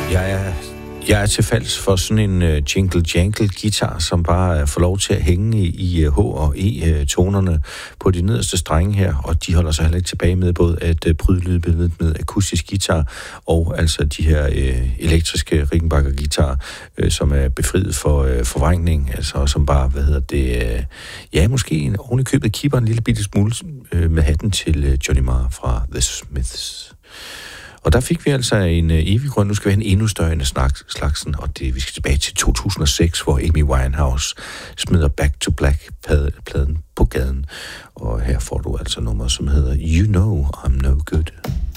Jeg er til falds for sådan en jingle-jangle-guitar, som bare får lov til at hænge i H og E-tonerne på de nederste strenge her, og de holder sig heller ikke tilbage med både at bryde lydbilledet med akustisk guitar, og altså de her elektriske Rickenbacker-guitar, som er befriet for forvrængning, altså som bare, måske oven i købet kipper en lille bitte smule med hatten til Johnny Marr fra The Smiths. Og der fik vi altså en evig grund. Nu skal vi have en endnu større slagsen, og vi skal tilbage til 2006, hvor Amy Winehouse smider Back to Black-pladen på gaden. Og her får du altså nummer, som hedder You Know I'm No Good.